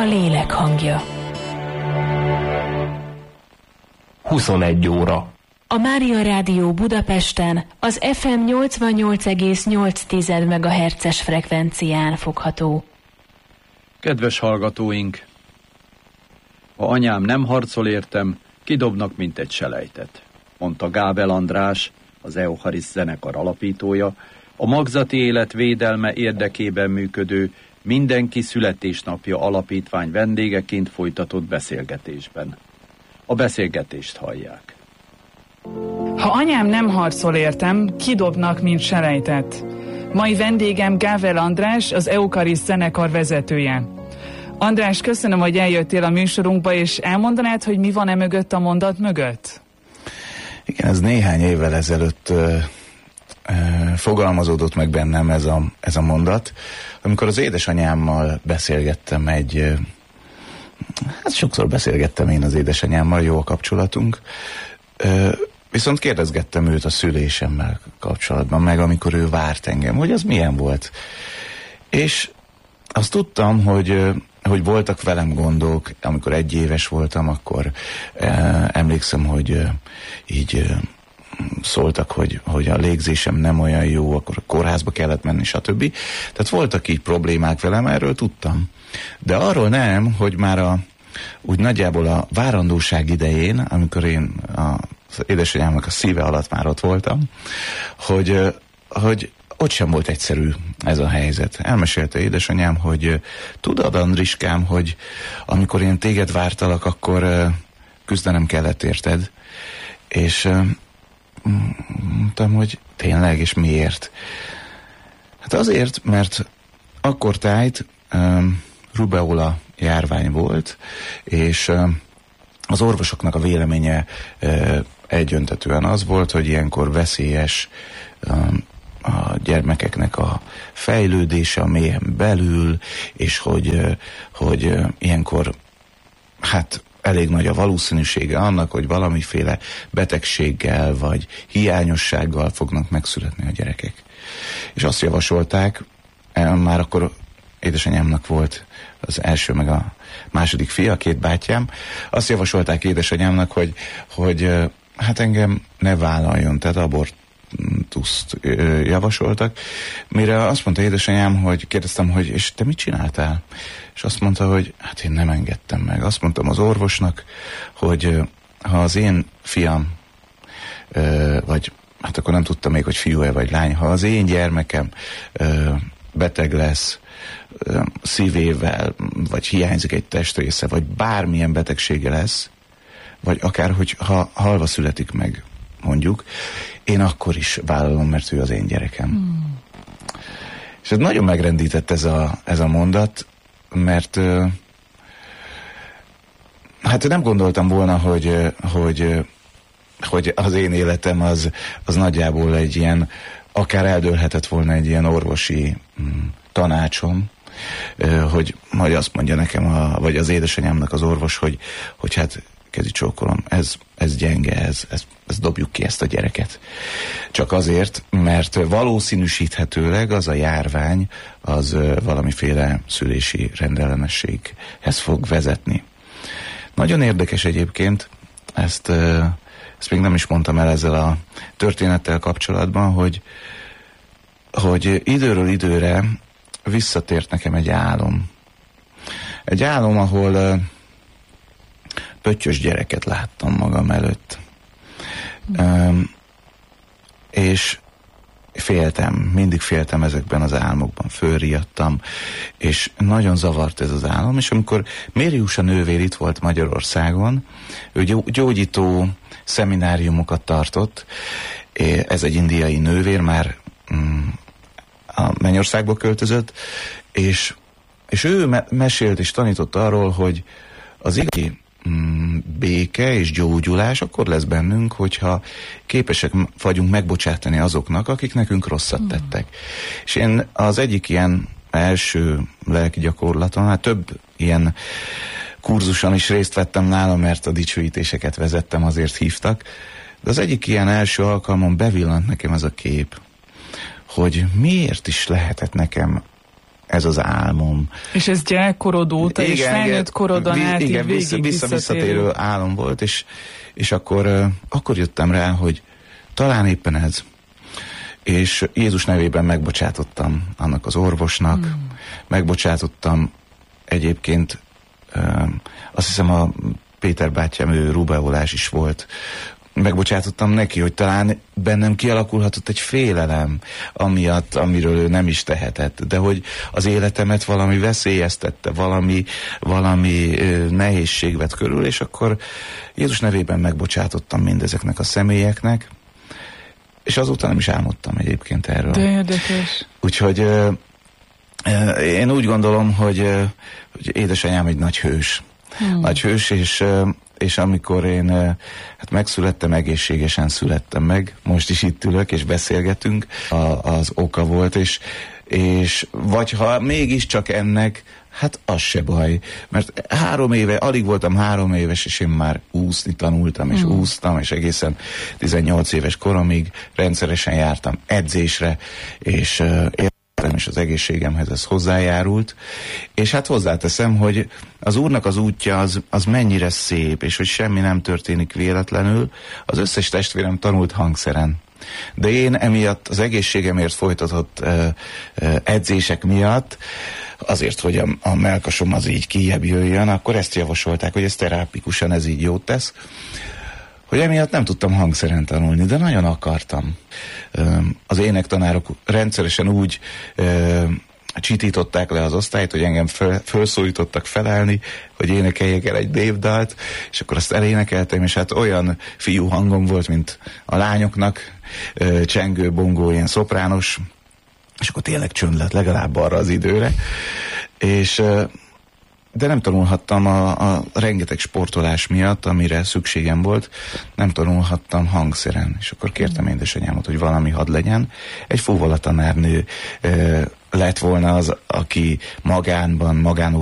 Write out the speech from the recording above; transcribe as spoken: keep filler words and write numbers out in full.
lélek hangja. huszonegy óra. A Mária Rádió Budapesten az ef em nyolcvannyolc egész nyolc megahertzes frekvencián fogható. Kedves hallgatóink! Ha anyám nem harcol értem, kidobnak, mint egy selejtet, mondta Gábel András, az Euchariszt zenekar alapítója, a magzati élet védelme érdekében működő Mindenki születésnapja alapítvány vendégeként folytatott beszélgetésben. A beszélgetést hallják. Ha anyám nem harcol értem, kidobnak, mint selejtet. Mai vendégem Gábel András, az Euchariszt zenekar vezetője. András, köszönöm, hogy eljöttél a műsorunkba, és elmondanád, hogy mi van e mögött a mondat mögött? Igen, ez néhány évvel ezelőtt ö, ö, fogalmazódott meg bennem ez a, ez a mondat, amikor az édesanyámmal beszélgettem egy, ö, hát sokszor beszélgettem én az édesanyámmal, jó a kapcsolatunk, ö, viszont kérdezgettem őt a szülésemmel kapcsolatban, meg amikor ő várt engem, hogy az milyen volt. És azt tudtam, hogy, hogy voltak velem gondok, amikor egy éves voltam, akkor eh, emlékszem, hogy eh, így eh, szóltak, hogy, hogy a légzésem nem olyan jó, akkor a kórházba kellett menni, stb. Tehát voltak így problémák velem, erről tudtam. De arról nem, hogy már a, úgy nagyjából a várandóság idején, amikor én a az édesanyámnak a szíve alatt már ott voltam, hogy, hogy ott sem volt egyszerű ez a helyzet. Elmesélte édesanyám, hogy tudod, Andriskám, hogy amikor én téged vártalak, akkor küzdenem kellett érted. És mondtam, hogy tényleg, és miért? Hát azért, mert akkor tájt rubeola járvány volt, és az orvosoknak a véleménye egyöntetően az volt, hogy ilyenkor veszélyes a gyermekeknek a fejlődése a mélyen belül, és hogy, hogy ilyenkor hát elég nagy a valószínűsége annak, hogy valamiféle betegséggel vagy hiányossággal fognak megszületni a gyerekek. És azt javasolták, már akkor édesanyámnak volt az első meg a második fia, két bátyám, azt javasolták édesanyámnak, hogy, hogy hát engem ne vállaljon, tehát abortuszt javasoltak, mire azt mondta édesanyám, hogy kérdeztem, hogy és te mit csináltál? És azt mondta, hogy hát én nem engedtem meg. Azt mondtam az orvosnak, hogy ha az én fiam, vagy hát akkor nem tudtam még, hogy fiú-e vagy lány, ha az én gyermekem beteg lesz, szívével, vagy hiányzik egy testrésze, vagy bármilyen betegsége lesz, vagy akár, hogy ha halva születik meg, mondjuk, én akkor is vállalom, mert ő az én gyerekem. Hmm. És ez nagyon megrendített ez a, ez a mondat, mert hát nem gondoltam volna, hogy, hogy, hogy az én életem az, az nagyjából egy ilyen, akár eldőlhetett volna egy ilyen orvosi tanácsom, hogy, hogy azt mondja nekem, a, vagy az édesanyámnak az orvos, hogy, hogy hát kezi csókolom, ez, ez gyenge, ez, ez, ez dobjuk ki ezt a gyereket. Csak azért, mert valószínűsíthetőleg az a járvány az valamiféle szülési rendellenességhez fog vezetni. Nagyon érdekes egyébként, ezt, ezt még nem is mondtam el ezzel a történettel kapcsolatban, hogy, hogy időről időre visszatért nekem egy álom. Egy álom, ahol pöttyös gyereket láttam magam előtt. Um, és féltem, mindig féltem ezekben az álmokban, fölriadtam, és nagyon zavart ez az álom, és amikor Mériusa nővér itt volt Magyarországon, ő gyógyító szemináriumokat tartott, ez egy indiai nővér, már um, a Mennyországba költözött, és, és ő me- mesélt és tanított arról, hogy az igazi mm, béke és gyógyulás akkor lesz bennünk, hogyha képesek vagyunk megbocsátani azoknak, akik nekünk rosszat mm. tettek. És én az egyik ilyen első lelki gyakorlaton, hát több ilyen kurzuson is részt vettem nála, mert a dicsőítéseket vezettem, azért hívtak, de az egyik ilyen első alkalmon bevillant nekem az a kép, hogy miért is lehetett nekem ez az álmom. És ez gyerekkorod óta, igen, és felnőtt korodon át így igen, végig vissza, visszatérő álom volt, és, és akkor, uh, akkor jöttem rá, hogy talán éppen ez. És Jézus nevében megbocsátottam annak az orvosnak, hmm. megbocsátottam egyébként, uh, azt hiszem a Péter bátyám, ő rubeolás is volt, megbocsátottam neki, hogy talán bennem kialakulhatott egy félelem amiatt, amiről ő nem is tehetett, de hogy az életemet valami veszélyeztette, valami, valami ö, nehézség vett körül, és akkor Jézus nevében megbocsátottam mindezeknek a személyeknek, és azóta nem is álmodtam egyébként erről. De érdekes. Úgyhogy ö, ö, én úgy gondolom, hogy, ö, hogy édesanyám egy nagy hős. Hmm. Nagy hős, és ö, és amikor én hát megszülettem, egészségesen születtem meg, most is itt ülök, és beszélgetünk, a, az oka volt, és, és vagy ha mégiscsak ennek, hát az se baj, mert három éve, alig voltam három éves, és én már úszni tanultam, és mm. úsztam, és egészen tizennyolc éves koromig rendszeresen jártam edzésre, és uh, és az egészségemhez ez hozzájárult, és hát hozzáteszem, hogy az Úrnak az útja az, az mennyire szép, és hogy semmi nem történik véletlenül. Az összes testvérem tanult hangszeren, de én emiatt az egészségemért folytatott uh, uh, edzések miatt, azért, hogy a, a mellkasom az így kijebb jöjjön, akkor ezt javasolták, hogy ez terápikusan ez így jót tesz, hogy emiatt nem tudtam hangszeren tanulni, de nagyon akartam. Az énektanárok rendszeresen úgy csitították le az osztályt, hogy engem föl, felszólítottak felállni, hogy énekeljek el egy dévdalt, és akkor azt elénekeltem, és hát olyan fiú hangom volt, mint a lányoknak, csengő, bongó, ilyen szoprános, és akkor tényleg csönd lett legalább arra az időre, és de nem tanulhattam a, a rengeteg sportolás miatt, amire szükségem volt, nem tanulhattam hangszeren, és akkor kértem édesanyámot, hogy valami hadd legyen. Egy fuvola tanárnő e, lett volna az, aki magánban, magán